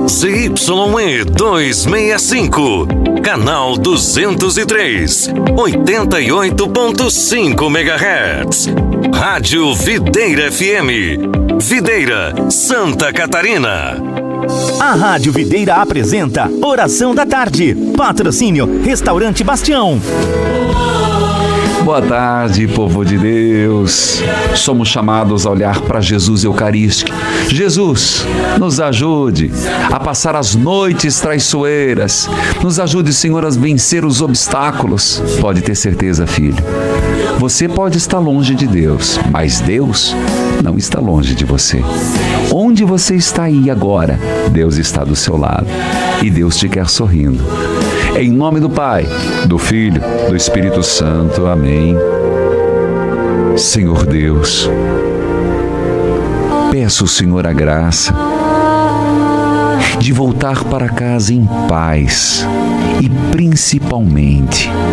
ZYE 265, canal 203, 88.5 MHz. Rádio Videira FM, Videira, Santa Catarina. A Rádio Videira apresenta Oração da Tarde. Patrocínio Restaurante Bastião. Boa tarde, povo de Deus. Somos chamados a olhar para Jesus Eucarístico. Jesus, nos ajude a passar as noites traiçoeiras. Nos ajude, Senhor, a vencer os obstáculos. Pode ter certeza, filho. Você pode estar longe de Deus, mas Deus não está longe de você. Onde você está aí agora, Deus está do seu lado. E Deus te quer sorrindo. Em nome do Pai, do Filho, do Espírito Santo. Amém. Senhor Deus, peço ao Senhor a graça de voltar para casa em paz e principalmente